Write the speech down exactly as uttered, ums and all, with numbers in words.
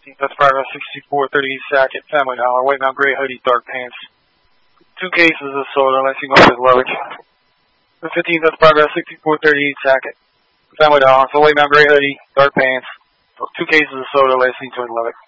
sixteenth, that's progress sixty-four thirty-eight Sackett, Family Dollar, White Mount Gray hoodie, dark pants. Two cases of soda, unless you know his luggage. The fifteenth, that's progress sixty-four thirty-eight Sackett, Family Dollar, so White Mount Gray hoodie, dark pants. Two cases of soda, last seen to his luggage.